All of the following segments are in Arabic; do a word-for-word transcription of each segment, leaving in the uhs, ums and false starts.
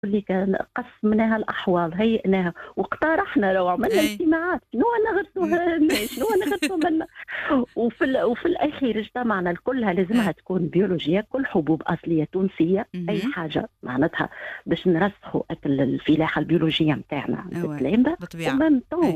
لك قسمناها الأحواض، هيئناها واقترحنا لو عملنا أي. اجتماعات شنو نغرسوا الناس شنو نغرسوا منا. وفي ال- وفي الأخير اجتمعنا الكلها لازمها أي. تكون بيولوجية، كل حبوب أصلية تونسية، أي مهم. حاجة معناتها باش نرسخوا أكل الفلاحة البيولوجية متاعنا أيوة. بالتلامبة. بالطبيعة. ومن أي.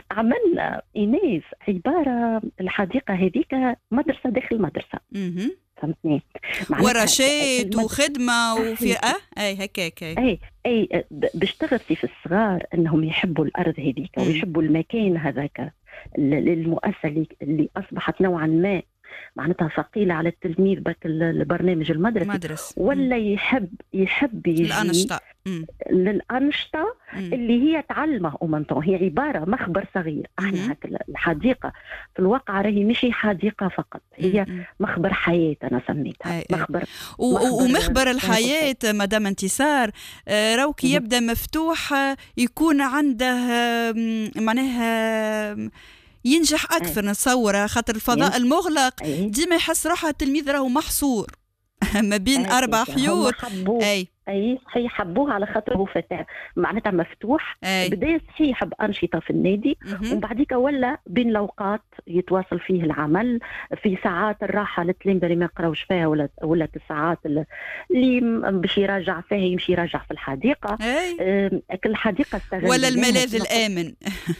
عملنا إيناس عبارة الحديقة هذيك مدرسة داخل مدرسة، مهم. فهمتني معناتها ورشات المد... وخدمة وفي صحيح. أه أي هكاك. أي. اي اي ب- باش تغرسي في الصغار انهم يحبوا الارض هذيك مم. ويحبوا المكان هذاك، ال- المؤسسه اللي, اللي اصبحت نوعا ما معناتها ثقيله على التلميذ بك ال- البرنامج المدرسي، مدرسة. مم. ولا يحب يحب يجي الأنشطة. مم. للأنشطة مم. اللي هي تعلمه أومنتون. هي عبارة مخبر صغير. مهم. احنا هك الحديقة في الواقع راهي مش حديقة فقط، هي مم. مخبر حياة أنا سميتها. أي. أي. مخبر و- مخبر ومخبر الحياة مدام انتصار، آه، راوكي مهم. يبدأ مفتوح، آه، يكون عنده آم، معناها آم، ينجح أي. أكثر نتصور، خاطر الفضاء ينجح. المغلق أي ديما يحس روحه التلميذ راهو محصور ما بين أي أربع هم حيوط. حبوه. أي. اي صحيح حبوه على خاطر هو فتاة معناتها مفتوح. أي. بدا صحيح بأنشطة في النادي، مهم. ومن بعديك ولا بين الأوقات يتواصل فيه العمل في ساعات الراحة للتلامذة اللي ما يقراوش فيها، ولا ولا الساعات اللي م- باش يراجع فيها يمشي يراجع في الحديقة. أي. أم، كل الحديقة استغليناها ولا الملاذ كما قلت، الآمن.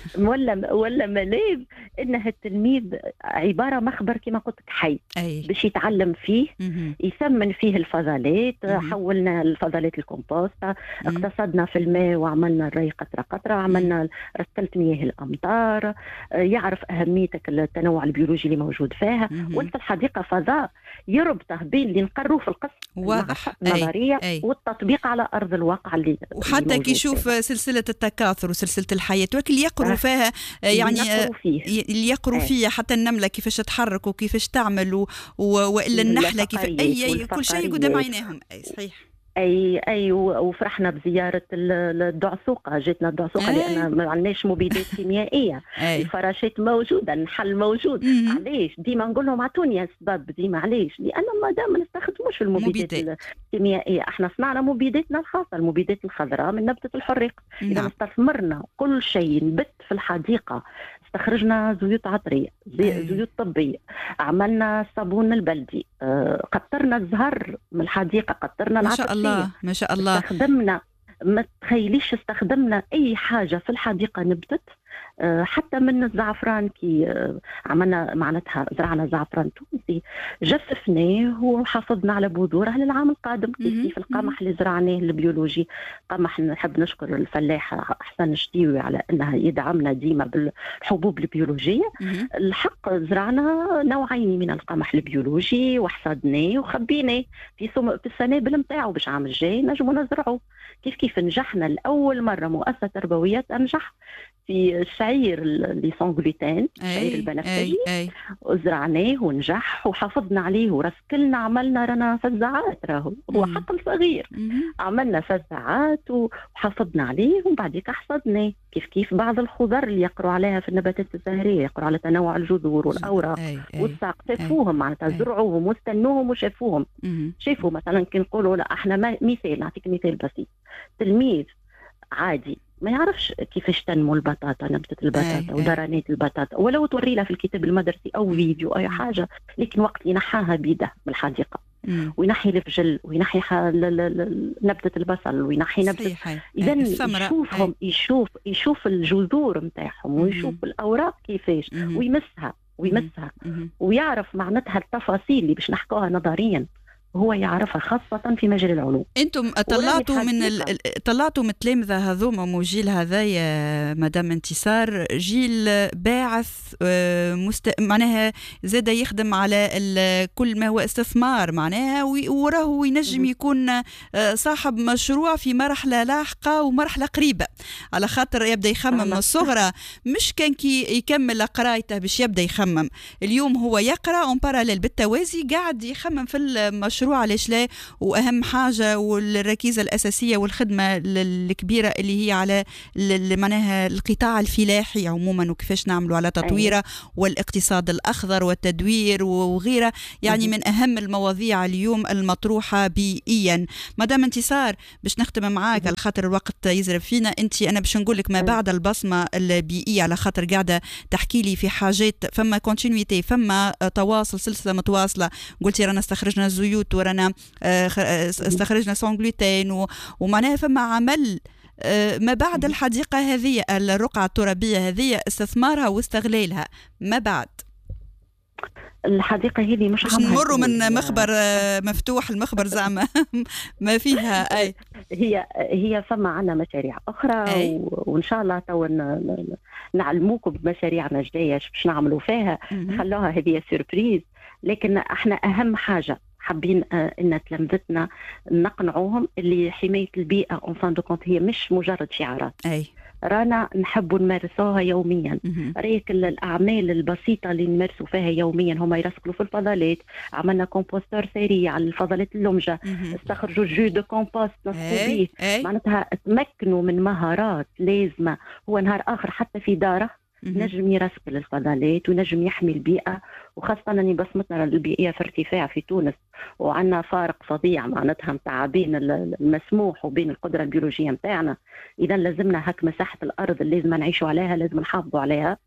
ولا ولا ملاذ انها التلميذ عبارة مخبر كما قلت لك حي أي. باش يتعلم فيه، مهم. يثمن فيه الفضلات. مهم. حولنا الفضلات الكومبوست، مم. اقتصدنا في الماء وعملنا الري قطرة قطرة، مم. عملنا رسلت مياه الأمطار. آه، يعرف أهمية التنوع البيولوجي اللي موجود فيها. مهم. وانت الحديقة فضاء يربطه بين اللي نقروه في القسم واضح. المعرفة أي. النظرية أي. والتطبيق على أرض الواقع اللي, اللي وحتى موجود كي يشوف فيها. سلسلة التكاثر وسلسلة الحياة ولكن اللي يقروا آه، فيها، آه، اللي يعني آه، نقروا فيه. ي- اللي يقروا آه. فيها حتى النملة كيفاش تحرك وكيفاش تعمل و... و... وإلا النحلة كيف الفقريات أي أي كل شيء قدام والفقريات. عينيهم. أي صحيح. اي اي و- وفرحنا بزياره ال- الدعسوقه، جاتنا الدعسوقه أي. لان ما عندناش مبيدات كيميائيه. أي. الفراشات موجوده، النحل موجود. مهم. علاش ديما نقول لهم اعطوني اسباب ديما علاش؟ لان مادام ما نستخدموش المبيدات مبيدات. الكيميائيه، احنا صنعنا مبيداتنا الخاصه، المبيدات الخضراء من نبته الحريق. اذا نعم. استثمرنا كل شيء نبت في الحديقه، استخرجنا زيوت عطريه، زي- أي. زيوت طبيه، عملنا الصابون البلدي، آه، قطرنا الزهر من الحديقه، قطرنا ما شاء العطريه، الله ما شاء الله. استخدمنا ما تخيليش استخدمنا اي حاجه في الحديقه نبتت. آه، حتى من الزعفران كي آه، عملنا معناتها زرعنا زعفران تونسي، جففناه وحافظنا على بذوره للعام القادم. كيف مهم. كيف القمح اللي زرعناه البيولوجي، قمح نحب نشكر الفلاح احسن شتيوي على انها يدعمنا ديما بالحبوب البيولوجيه. مهم. الحق زرعنا نوعين من القمح البيولوجي وحصدناه وخبيناه في سم... في السنابل نتاعو باش عام الجاي نجمو نزرعوه. كيف كيف نجحنا لأول مرة مؤسسة تربوية تنجح في الشعير اللي سون غلوتين، الشعير أي. البنفسجي، أي. أي. وزرعناه ونجح وحافظنا عليه ورسكلنا، عملنا رانا فزاعات، راهو هو مم. حقل صغير، مهم. عملنا فزاعات وحافظنا عليه ومن بعديك حصدناه. كيف كيف بعض الخضر اللي يقروا عليها في النباتات الزهرية، يقروا على تنوع الجذور والأوراق أي. أي. والساق، شافوهم معناتها أي. زرعوهم واستنوهم وشافوهم. مهم. شافوا مثلا كي نقولوا لا احنا ما مثال، نعطيك مثال بسيط، تلميذ عادي ما يعرفش كيفاش تنمو البطاطا، نبتة أي. البطاطا أي. ودرانات البطاطا، ولو توري لها في الكتاب المدرسي او فيديو اي حاجه، لكن وقت ينحاها بيده من الحديقه مم. وينحي الفجل وينحي ح- ل- ل- ل- نبته البصل وينحي نبته، صحيح. أي. اذا أي. الثمرة. يشوفهم، يشوف يشوف الجذور نتاعهم ويشوف مهم. الاوراق كيفاش مهم. ويمسها ويمسها مهم. ويعرف معناتها التفاصيل اللي باش نحكوها نظريا هو يعرفها خاصة في مجال العلوم. انتم طلعتوا من ال... الحديقة. ال- طلعتوا من التلامذه هذوما وجيل هذايا مدام انتصار، جيل باعث، آه، مست... معناها زاد يخدم على ال... كل ما هو استثمار معناها، وي- وراه ينجم مهم. يكون آه، صاحب مشروع في مرحله لاحقه ومرحله قريبه، على خاطر يبدا يخمم من أنا الصغرى، مش كان كي يكمل قرايته باش يبدا يخمم. اليوم هو يقرا اون باراليل بالتوازي، قاعد يخمم في المشروع المشروع علاش لا، واهم حاجه والركيزه الاساسيه والخدمه الكبيره اللي هي على معناها القطاع الفلاحي عموما وكيفاش نعملوا على تطويره والاقتصاد الاخضر والتدوير وغيره، يعني من اهم المواضيع اليوم المطروحه بيئيا. مدام انتصار باش نختم معاك على خاطر الوقت يزرب فينا، انت انا باش نقول لك ما بعد البصمه البيئيه على خاطر قاعده تحكي لي في حاجات، فما كونتينيتي، فما تواصل، سلسله متواصله. قلتي رانا استخرجنا الزيوت ورانا استخرجنا سونغلوتين ومعناها فما عمل ما بعد الحديقه هذه، الرقعه الترابيه هذه استثمارها واستغلالها ما بعد الحديقه هذه مش باش نمروا من مخبر مفتوح المخبر زعما ما فيها. اي هي هي فما عنا مشاريع اخرى أي. وان شاء الله تو نعلموكم بمشاريعنا الجايه باش نعملوا فيها، خلوها هذه سيربريز. لكن احنا اهم حاجه حابين ان تلامذتنا نقنعوهم اللي حمايه البيئه اون فان دو كونت هي مش مجرد شعارات، اي رانا نحبوا نمارسوها يوميا. ريك الاعمال البسيطه اللي نمارسوا فيها يوميا، هما يرسكلوا في الفضلات، عملنا كومبوستور سريع على الفضلات اللمجه، استخرجوا جو دو كومبوست نصبوا به، معناتها تمكنوا من مهارات لازمه. هو نهار اخر حتى في داره نجم يرسكل الفضلات ونجم يحمي البيئه، وخاصه اني بصمتنا البيئيه في ارتفاع في تونس، وعندنا فارق فظيع معناتها متاع بين المسموح وبين القدره البيولوجيه متاعنا. اذا لازمنا هك مساحه الارض اللي لازم نعيشوا عليها لازم نحافظوا عليها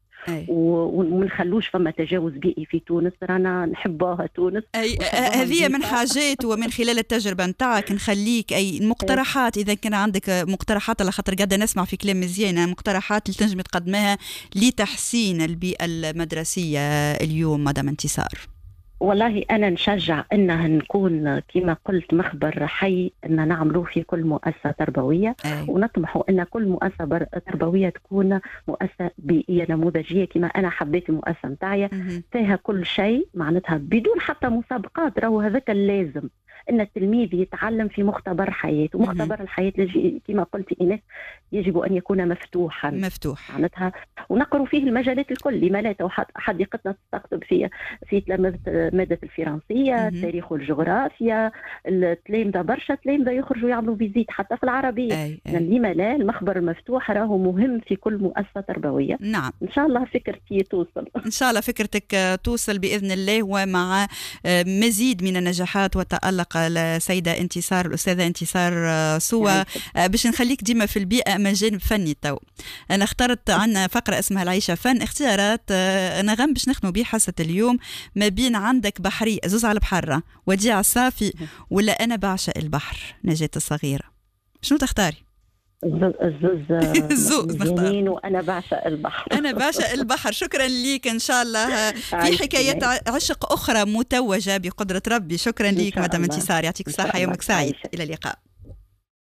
وما نخلوش فما تجاوز بيئي في تونس. رانا نحبوها تونس. اي هذه من حاجات، ومن خلال التجربه نتاعك نخليك اي مقترحات، اذا كان عندك مقترحات على خاطر قاعده نسمع في كلام مزيان، مقترحات اللي تنجم تقدمها لتحسين البيئه المدرسيه اليوم مدام انتصار. والله أنا نشجع أنها نكون كما قلت مخبر حي أن نعملوه في كل مؤسسة تربوية، أي. ونطمحوا أن كل مؤسسة تربوية تكون مؤسسة بيئية نموذجية كما أنا حبيت المؤسسة متاعي فيها كل شيء معناتها بدون حتى مسابقات. راهو هذاك اللازم أن التلميذ يتعلم في مختبر حياة، ومختبر الحياة كما قلت إيناس يجب أن يكون مفتوحا مفتوح معناتها، ونقروا فيه المجالات الكل. لما لا حديقتنا تستقطب في في مادة الفرنسية، التاريخ والجغرافيا، التلامذة برشا تلامذة يخرجوا يعملوا فيزيت حتى في العربية. أي أي. لما لا المخبر المفتوح راهو مهم في كل مؤسسة تربوية. نعم إن شاء الله فكرتي توصل، إن شاء الله فكرتك توصل بإذن الله، ومع مزيد من النجاحات والتألق السيدة انتصار، الأستاذة انتصار سوا. باش نخليك ديما في البيئة من جانب فني. تو أنا اخترت عنا فقرة اسمها العيشة فن، اختيارات نغم باش نخدموا بيه حصة اليوم ما بين عندك بحري زوز على البحرة، وديع الصافي، ولا أنا بعشق البحر نجاة الصغيرة. شنو تختاري؟ الزوز الزوز نختار، وانا بعشق البحر. انا بعشق البحر. شكرا ليك، ان شاء الله في حكايات عشق اخرى متوجه بقدره ربي. شكرا ليك مدام انتصار، يعطيك الصحه، يومك سعيد، الى اللقاء.